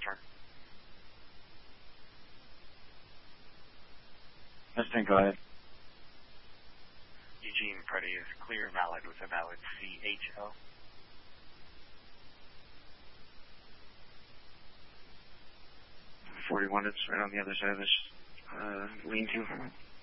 turn. Mustang, go ahead. Eugene, Freddie is clear, valid with a valid CHO. .41, it's right on the other side of this lean-to.